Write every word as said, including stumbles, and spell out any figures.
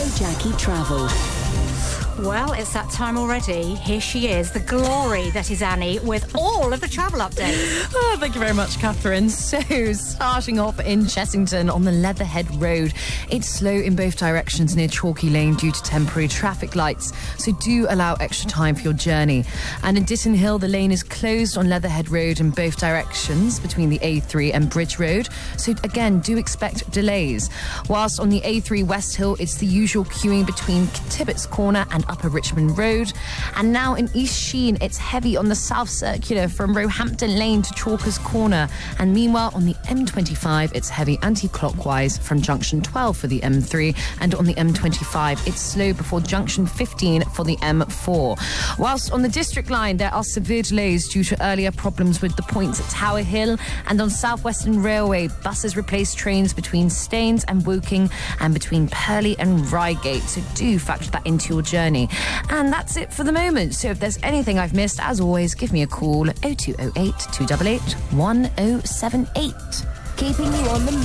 Radio Jackie Travel. Well, it's that time already. Here she is, the glory that is Annie, with all of the travel updates. Oh, thank you very much, Catherine. So, starting off in Chessington on the Leatherhead Road. It's slow in both directions near Chalky Lane due to temporary traffic lights, so do allow extra time for your journey. And in Ditton Hill, the lane is closed on Leatherhead Road in both directions between the A three and Bridge Road, so again, do expect delays. Whilst on the A three West Hill, it's the usual queuing between Tibbetts Corner and Upper Richmond Road. And now in East Sheen, it's heavy on the South Circular from Roehampton Lane to Chalkers Corner. And meanwhile, on the M twenty-five, it's heavy anti-clockwise from Junction twelve for the M three. And on the M twenty-five, it's slow before Junction fifteen for the M four. Whilst on the District Line, there are severe delays due to earlier problems with the points at Tower Hill. And on South Western Railway, buses replace trains between Staines and Woking and between Purley and Reigate. So do factor that into your journey. And that's it for the moment. So if there's anything I've missed, as always, give me a call oh two oh eight, two eight eight, one oh seven eight. Keeping you on the